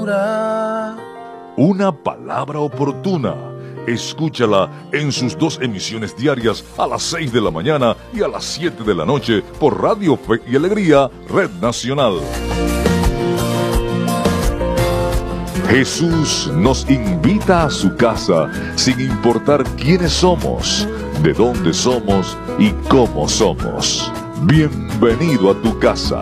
Una palabra oportuna. Escúchala en sus 2 emisiones diarias a las 6 de la mañana y a las 7 de la noche por Radio Fe y Alegría, Red Nacional. Jesús nos invita a su casa sin importar quiénes somos, de dónde somos y cómo somos. Bienvenido a tu casa.